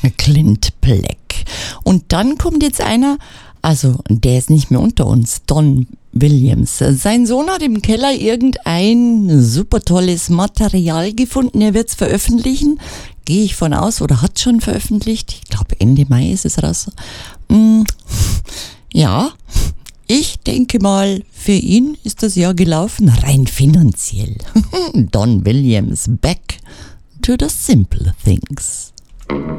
Clint Black. Und dann kommt jetzt einer, also der ist nicht mehr unter uns, Don Williams. Sein Sohn hat im Keller irgendein super tolles Material gefunden. Er wird es veröffentlichen, gehe ich von aus, oder hat schon veröffentlicht. Ich glaube Ende Mai ist es raus. Ja, ich denke mal, für ihn ist das Jahr gelaufen, rein finanziell. Don Williams, back to the simple things.